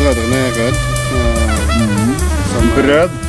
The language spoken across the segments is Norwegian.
brødrene Rød. Brød.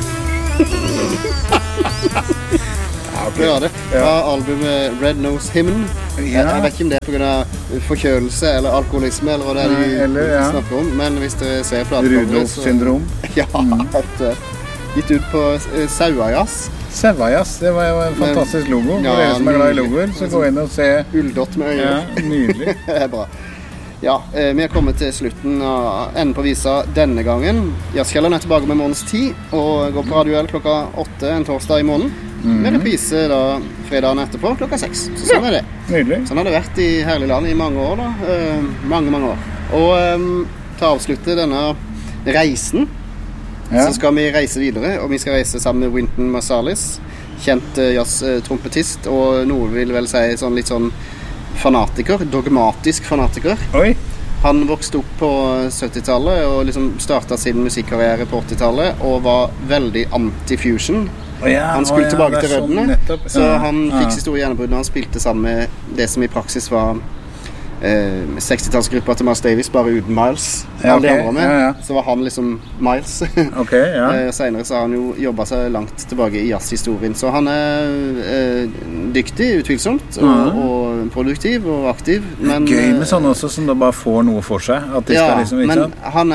Det var det. Fra albumet Red Nose Hymn. Jeg vet ikke om det er på grunn av forkjølelse eller alkoholisme, eller hva det er de snakker om, men hvis dere ser platecoveret... Rudolf-syndrom. Ja, gitt ut på Sauajazz. Sauajazz, det var jo en fantastisk logo. For dere som er glad i logoer, så gå inn og se. Ulldott med øyer. Ja, nydelig. Det er bra. Ja, vi har kommet til slutten av enden på visa denne gangen. Jazzkjelleren er tilbake med månedens 10, og går på Radio L klokka 8 en torsdag i måneden. Med reprise da fredagen etterpå klokka 6. Så sånn er det. Nydelig. Sånn har det vært i herlig land i mange år da. Mange år. Og til å avslutte denne reisen, så skal vi reise videre, og vi skal reise sammen med Wynton Marsalis, kjent jazz-trompetist, og noe vil vel si litt sånn fanatiker, dogmatisk fanatiker. Oi. Han vokste opp på 70-tallet og liksom startet sin musikkarriere på 80-tallet og var veldig anti-fusion. Han skulle tilbake til røddene, så han fikk sitt store gjennombrudd når han spilte sammen med det som i praksis var 60-tallsgruppa til Miles Davis, bare uten Miles. Alle de andre med, så var han liksom Miles. Senere så har han jo jobbet seg langt tilbake i jazzhistorien, så han er dyktig, utvilsomt, og produktiv og aktiv. Men, gøy med sånne også, som da bare får noe for seg. At de skal liksom, men han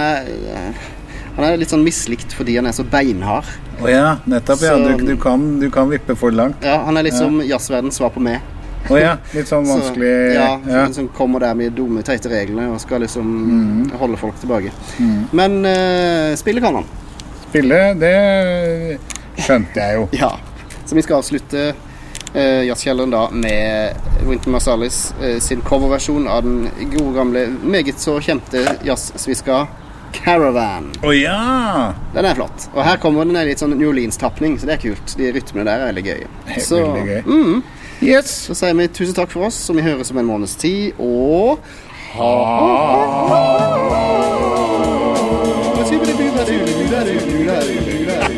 er litt sånn mislikt fordi han er så beinhard. Nettopp, du kan vippe for langt. Ja, han er litt som jazzverdens svar på meg. Litt sånn vanskelig. Han som kommer der med dumme, teite reglene og skal liksom holde folk tilbake. Men spille kan han. Spille, det skjønte jeg jo. Ja, så vi skal avslutte jazzkjelleren da med Wynton Marsalis sin coverversjon av den gode gamle, meget så kjente jazzsviska Caravan. Den er flott. Og her kommer den litt sånn New Orleans-tappning, så det er kult. De rytmene der er veldig gøye. Veldig gøy. Yes. Så sier vi tusen takk for oss, som vi hører som en måneds tid, og ha